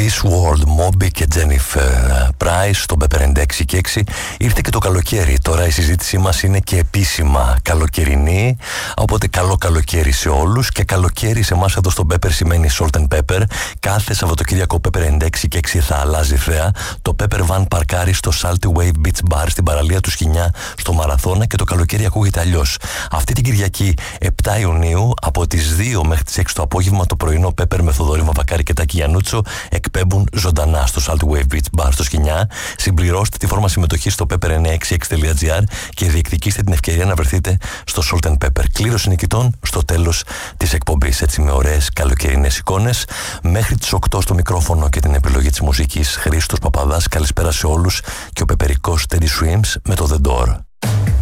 Peace World, Moby και Jennifer Price στο Pepper 96 και 6. Ήρθε και το καλοκαίρι. Τώρα η συζήτησή μας είναι και επίσημα καλοκαιρινή. Οπότε καλό καλοκαίρι σε όλους. Και καλοκαίρι σε εμάς εδώ στο Pepper σημαίνει Salt and Pepper. Κάθε Σαββατοκύριακο Pepper 96 και 6 θα αλλάζει θέα. Το Pepper Van παρκάρει στο Salty Wave Beach Bar στην παραλία του Σκινιά στο Μαραθώνα και το καλοκαίρι ακούγεται αλλιώς. Αυτή την Κυριακή 7 Ιουνίου από τις 2 μέχρι τις 6 το απόγευμα το πρωινό Pepper με Θοδωρή Βαβακάρη και Τάκη Γιαννούτσο εκπέμπουν ζωντανά στο Salty Wave Beach Bar στο Σκινιά. Συμπληρώστε τη φόρμα συμμετοχής στο pepper966.gr και διεκδικήστε την ευκαιρία να βρεθείτε στο Salt and Pepper. Κλήρωση νικητών στο τέλος της εκπομπής. Έτσι με ωραίες καλοκαιρινές εικόνες. Μέχρι τις 8 στο μικρόφωνο και την επιλογή της μουσικής Χρήστος Παπαδάς. Καλησπέρα σε όλους και ο πεπερικός Teddy Swims με το The Door.